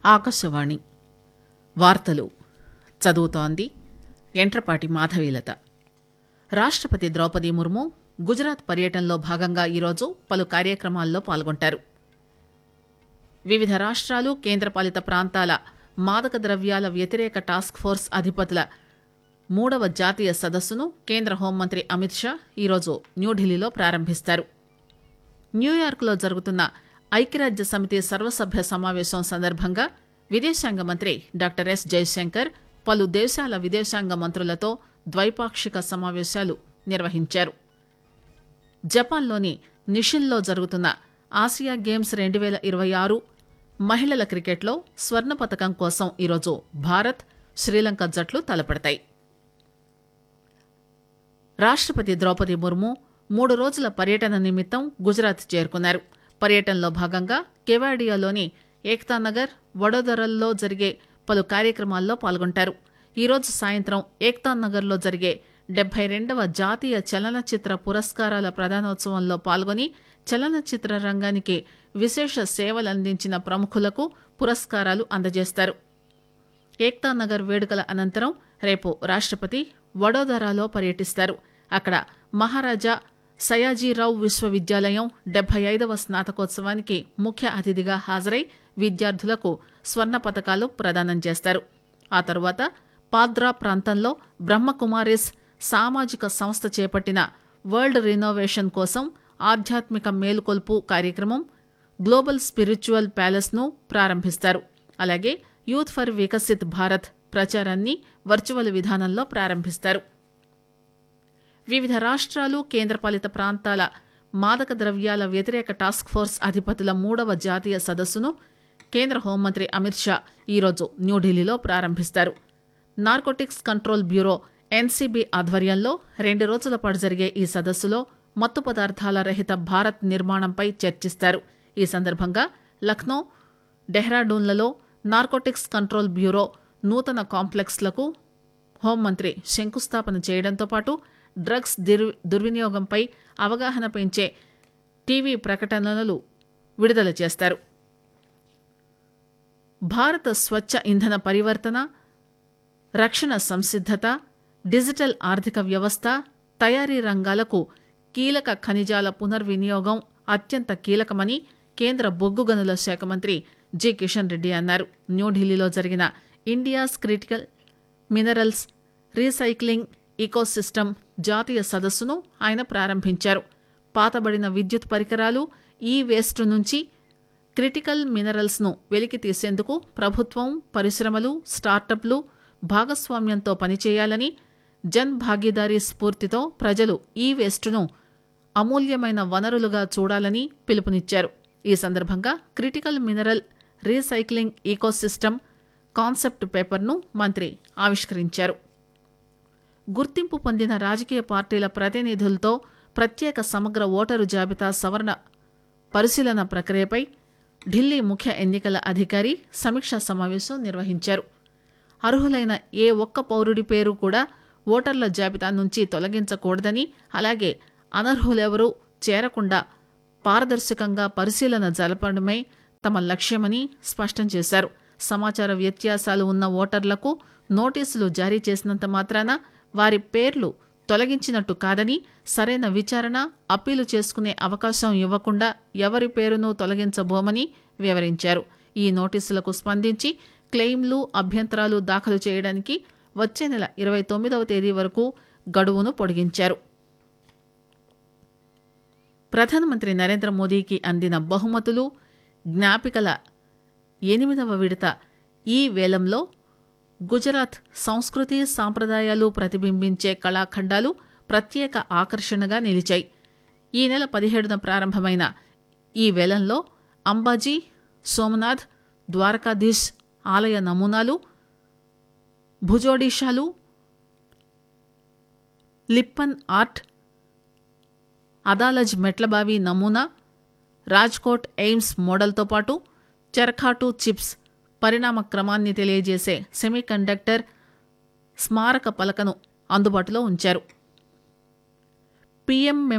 ఆకాశవాణి వార్తలు చదువుతోంది ఎంట్రపాటి మాధవీలత. రాష్ట్రపతి ద్రౌపది ముర్ము గుజరాత్ పర్యటనలో భాగంగా ఈరోజు పలు కార్యక్రమాల్లో పాల్గొంటారు. వివిధ రాష్ట్రాలు కేంద్రపాలిత ప్రాంతాల మాదక ద్రవ్యాల వ్యతిరేక టాస్క్ ఫోర్స్ అధిపతుల 3వ జాతీయ సదస్సును కేంద్ర హోంమంత్రి అమిత్ షా ఈరోజు న్యూఢిల్లీలో ప్రారంభిస్తారు. న్యూయార్క్లో జరుగుతున్న ఐక్యరాజ్య సమితి సర్వసభ్య సమావేశం సందర్భంగా విదేశాంగ మంత్రి డాక్టర్ ఎస్ జయశంకర్ పలు దేశాల విదేశాంగ మంత్రులతో ద్వైపాక్షిక సమావేశాలు నిర్వహించారు. జపాన్లోని నిషిన్లో జరుగుతున్న ఆసియా గేమ్స్ 2026 మహిళల క్రికెట్లో స్వర్ణ పతకం కోసం ఈరోజు భారత్, శ్రీలంక జట్లు తలపడతాయి. రాష్ట్రపతి ద్రౌపది ముర్ము 3 రోజుల పర్యటన నిమిత్తం గుజరాత్ చేరుకున్నారు. పర్యటనలో భాగంగా కెవాడియాలోని ఏక్తానగర్, వడోదరల్లో జరిగే పలు కార్యక్రమాల్లో పాల్గొంటారు. ఈరోజు సాయంత్రం ఏక్తానగర్లో జరిగే 72వ జాతీయ చలనచిత్ర పురస్కారాల ప్రదానోత్సవంలో పాల్గొని చలనచిత్ర రంగానికి విశేష సేవలందించిన ప్రముఖులకు పురస్కారాలు అందజేస్తారు. ఏక్తానగర్ వేడుకల అనంతరం రేపు రాష్ట్రపతి వడోదరాలో పర్యటిస్తారు. అక్కడ మహారాజా సయాజీరావు విశ్వవిద్యాలయం 75వ స్నాతకోత్సవానికి ముఖ్య అతిథిగా హాజరై విద్యార్థులకు స్వర్ణ పతకాలు ప్రదానం చేస్తారు. ఆ తరువాత పాద్రా ప్రాంతంలో బ్రహ్మకుమారిస్ సామాజిక సంస్థ చేపట్టిన వరల్డ్ రినోవేషన్ కోసం ఆధ్యాత్మిక మేలుకొల్పు కార్యక్రమం గ్లోబల్ స్పిరిచువల్ ప్యాలెస్ను ప్రారంభిస్తారు. అలాగే యూత్ ఫర్ వికసిత్ భారత్ ప్రచారాన్ని వర్చువల్ విధానంలో ప్రారంభిస్తారు. వివిధ రాష్ట్రాలు కేంద్రపాలిత ప్రాంతాల మాదక ద్రవ్యాల వ్యతిరేక టాస్క్ ఫోర్స్ అధిపతుల 3వ జాతీయ సదస్సును కేంద్ర హోంమంత్రి అమిత్ షా ఈరోజు న్యూఢిల్లీలో ప్రారంభిస్తారు. నార్కోటిక్స్ కంట్రోల్ బ్యూరో ఎన్సీబీ ఆధ్వర్యంలో 2 రోజుల పాటు జరిగే ఈ సదస్సులో మత్తు పదార్థాల రహిత భారత్ నిర్మాణంపై చర్చిస్తారు. ఈ సందర్భంగా లక్నో, డెహ్రాడూన్లలో నార్కోటిక్స్ కంట్రోల్ బ్యూరో నూతన కాంప్లెక్స్లకు హోంమంత్రి శంకుస్థాపన చేయడంతో పాటు డ్రగ్స్ దుర్వినియోగంపై అవగాహన పెంచే టీవీ ప్రకటనలు విడుదల చేస్తారు. భారత స్వచ్ఛ ఇంధన పరివర్తన, రక్షణ సంసిద్ధత, డిజిటల్ ఆర్థిక వ్యవస్థ, తయారీ రంగాలకు కీలక ఖనిజాల పునర్వినియోగం అత్యంత కీలకమని కేంద్ర బొగ్గు గనుల శాఖ మంత్రి జి కిషన్ రెడ్డి అన్నారు. న్యూఢిల్లీలో జరిగిన India's critical minerals recycling ecosystem జాతీయ సదస్సును ఆయన ప్రారంభించారు. పాతబడిన విద్యుత్ పరికరాలు, ఈ వేస్ట్ నుంచి క్రిటికల్ మినరల్స్ను వెలికి తీసేందుకు ప్రభుత్వం, పరిశ్రమలు, స్టార్టప్లు భాగస్వామ్యంతో పనిచేయాలని, జన్ భాగీదారీ స్ఫూర్తితో ప్రజలు ఈ వేస్ట్ను అమూల్యమైన వనరులుగా చూడాలని పిలుపునిచ్చారు. ఈ సందర్భంగా critical mineral recycling ecosystem concept పేపర్ను మంత్రి ఆవిష్కరించారు. గుర్తింపు పొందిన రాజకీయ పార్టీల ప్రతినిధులతో ప్రత్యేక సమగ్ర ఓటరు జాబితా సవరణ పరిశీలన ప్రక్రియపై ఢిల్లీ ముఖ్య ఎన్నికల అధికారి సమీక్షా సమావేశం నిర్వహించారు. అర్హులైన ఏ ఒక్క పౌరుడి పేరు కూడా ఓటర్ల జాబితా నుంచి తొలగించకూడదని, అలాగే అనర్హులెవరూ చేరకుండా పారదర్శకంగా పరిశీలన జరపడమే తమ లక్ష్యమని స్పష్టం చేశారు. సమాచార వ్యత్యాసాలు ఉన్న ఓటర్లకు నోటీసులు జారీ చేసినంత మాత్రాన వారి పేర్లు తొలగించినట్టు కాదని, సరైన విచారణ, అప్పీలు చేసుకునే అవకాశం ఇవ్వకుండా ఎవరి పేరును తొలగించబోమని వివరించారు. ఈ నోటీసులకు స్పందించి క్లెయిమ్లు, అభ్యంతరాలు దాఖలు చేయడానికి వచ్చే నెల 29వ తేదీ వరకు గడువును పొడిగించారు. ప్రధానమంత్రి నరేంద్ర మోదీకి అందిన బహుమతులు, జ్ఞాపికల 8వ విడత ఈ వేలంలో గుజరాత్ సంస్కృతి, సాంప్రదాయాలు ప్రతిబింబించే కళాఖండాలు ప్రత్యేక ఆకర్షణగా నిలిచాయి. ఈ నెల 17న ప్రారంభమైన ఈ వేలంలో అంబాజీ, సోమనాథ్, ద్వారకాధీశ్ ఆలయ నమూనాలు, భుజోడిషాలు, లిప్పన్ ఆర్ట్, అదాలజ్ మెట్లబావి నమూనా, రాజ్కోట్ ఎయిమ్స్ మోడల్తో పాటు చెర్ఖాటు చిప్స్ పరిణామ క్రమాన్ని తెలియజేసే సెమీకండక్టర్ స్మారక పలకను అందుబాటులో ఉంచారు.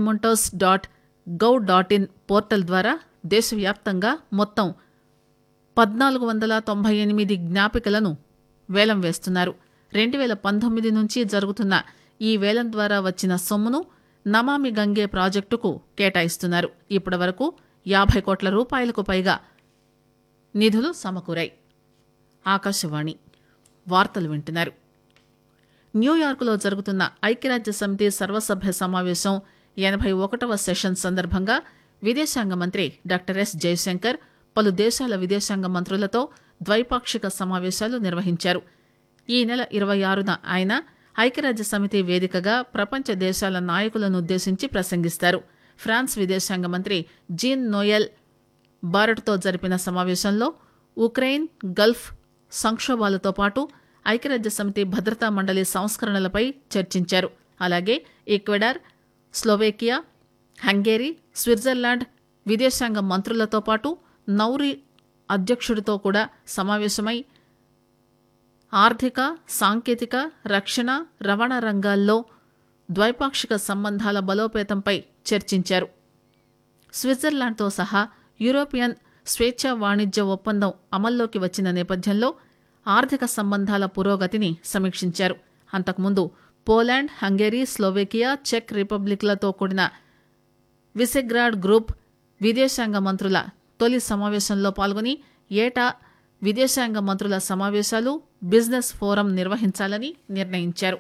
pmmementos.gov.in పోర్టల్ ద్వారా దేశవ్యాప్తంగా మొత్తం 1498 జ్ఞాపికలను వేలం వేస్తున్నారు. 2019 నుంచి జరుగుతున్న ఈ వేలం ద్వారా వచ్చిన సొమ్మును నమామి గంగే ప్రాజెక్టుకు కేటాయిస్తున్నారు. ఇప్పటి వరకు 50 కోట్ల రూపాయలకు పైగా నిధులు సమకూరాయి. ఆకాశవాణి వార్తలు వింటున్నారు. న్యూయార్క్లో జరుగుతున్న ఐక్యరాజ్య సమితి సర్వసభ్య సమావేశం 81వ సెషన్ సందర్భంగా విదేశాంగ మంత్రి డాక్టర్ ఎస్ జయశంకర్ పలు దేశాల విదేశాంగ మంత్రులతో ద్వైపాక్షిక సమావేశాలు నిర్వహించారు. ఈ నెల 26న ఆయన ఐక్యరాజ్య సమితి వేదికగా ప్రపంచ దేశాల నాయకులను ఉద్దేశించి ప్రసంగిస్తారు. ఫ్రాన్స్ విదేశాంగ మంత్రి జీన్ నోయెల్ బారెట్తో జరిపిన సమావేశంలో ఉక్రెయిన్, గల్ఫ్ సంక్షోభాలతో పాటు ఐక్యరాజ్య సమితి భద్రతా మండలి సంస్కరణలపై చర్చించారు. అలాగే ఈక్వెడార్, స్లోవేకియా, హంగేరీ, స్విట్జర్లాండ్ విదేశాంగ మంత్రులతో పాటు నౌరీ అధ్యక్షుడితో కూడా సమావేశమై ఆర్థిక, సాంకేతిక, రక్షణ, రవాణా రంగాల్లో ద్వైపాక్షిక సంబంధాల బలోపేతంపై చర్చించారు. స్విట్జర్లాండ్తో సహా యూరోపియన్ స్వేచ్ఛా వాణిజ్య ఒప్పందం అమల్లోకి వచ్చిన నేపథ్యంలో ఆర్థిక సంబంధాల పురోగతిని సమీక్షించారు. అంతకుముందు పోలాండ్, హంగేరీ, స్లోవేకియా, చెక్ రిపబ్లిక్లతో కూడిన విసెగ్రాడ్ గ్రూప్ విదేశాంగ మంత్రుల తొలి సమావేశంలో పాల్గొని ఏటా విదేశాంగ మంత్రుల సమావేశాలు, బిజినెస్ ఫోరం నిర్వహించాలని నిర్ణయించారు.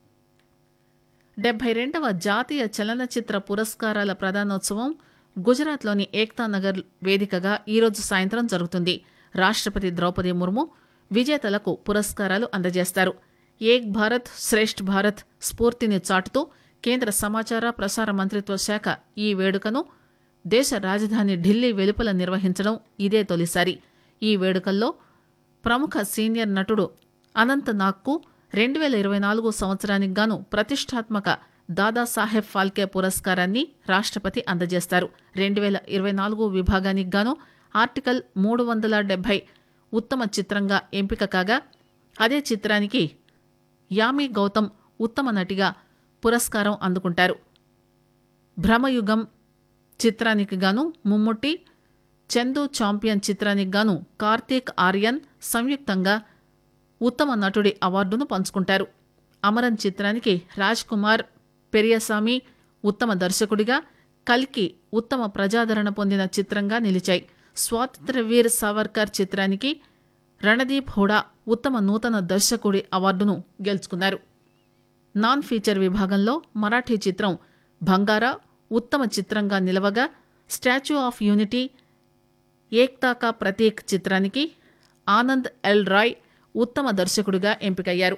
72వ జాతీయ చలనచిత్ర పురస్కారాల ప్రదానోత్సవం గుజరాత్లోని ఏక్తా నగర్ వేదికగా ఈరోజు సాయంత్రం జరుగుతుంది. రాష్ట్రపతి ద్రౌపది ముర్ము విజేతలకు పురస్కారాలు అందజేస్తారు. ఏక్ భారత్ శ్రేష్ఠ్ భారత్ స్ఫూర్తిని చాటుతూ కేంద్ర సమాచార ప్రసార మంత్రిత్వ శాఖ ఈ వేడుకను దేశ రాజధాని ఢిల్లీ వెలుపల నిర్వహించడం ఇదే తొలిసారి. ఈ వేడుకల్లో ప్రముఖ సీనియర్ నటుడు అనంత్ నాగ్కు 2024 సంవత్సరానికి గాను ప్రతిష్టాత్మక దాదాసాహెబ్ ఫాల్కే పురస్కారాన్ని రాష్ట్రపతి అందజేస్తారు. 2024 విభాగానికి గాను ఆర్టికల్ 370 ఉత్తమ చిత్రంగా ఎంపిక కాగా అదే చిత్రానికి యామి గౌతమ్ ఉత్తమ నటిగా పురస్కారం అందుకుంటారు. భ్రమయుగం చిత్రానికి గాను ముమ్ముట్టి, చందు చాంపియన్ చిత్రానికి గాను కార్తీక్ ఆర్యన్ సంయుక్తంగా ఉత్తమ నటుడి అవార్డును పంచుకుంటారు. అమరన్ చిత్రానికి రాజ్ కుమార్ పెరియసామి ఉత్తమ దర్శకుడిగా, కల్కి ఉత్తమ ప్రజాదరణ పొందిన చిత్రంగా నిలిచాయి. స్వాతంత్ర్యవీర్ సావర్కర్ చిత్రానికి రణదీప్ హుడా ఉత్తమ నూతన దర్శకుడి అవార్డును గెలుచుకున్నారు. నాన్ ఫీచర్ విభాగంలో మరాఠీ చిత్రం బంగారా ఉత్తమ చిత్రంగా నిలవగా, స్టాచ్యూ ఆఫ్ యూనిటీ, ఏక్తా కా ప్రతీక్ చిత్రానికి ఆనంద్ ఎల్ రాయ్ ఉత్తమ దర్శకుడిగా ఎంపికయ్యారు.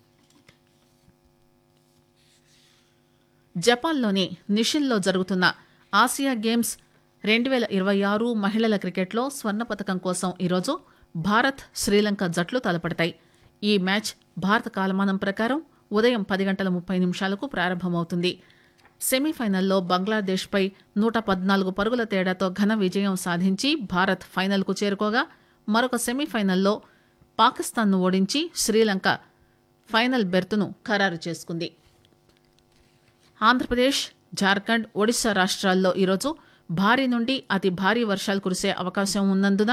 జపాన్లోని నిషిన్లో జరుగుతున్న ఆసియా గేమ్స్ 2026 మహిళల క్రికెట్లో స్వర్ణ పతకం కోసం ఈరోజు భారత్, శ్రీలంక జట్లు తలపడతాయి. ఈ మ్యాచ్ భారత కాలమానం ప్రకారం ఉదయం 10:30 ప్రారంభమవుతుంది. సెమీఫైనల్లో బంగ్లాదేశ్పై 114 పరుగుల తేడాతో ఘన విజయం సాధించి భారత్ ఫైనల్కు చేరుకోగా, మరొక సెమీఫైనల్లో పాకిస్తాన్ను ఓడించి శ్రీలంక ఫైనల్ బెర్తును ఖరారు చేసుకుంది. ఆంధ్రప్రదేశ్, జార్ఖండ్, ఒడిశా రాష్ట్రాల్లో ఈరోజు భారీ నుండి అతి భారీ వర్షాలు కురిసే అవకాశం ఉన్నందున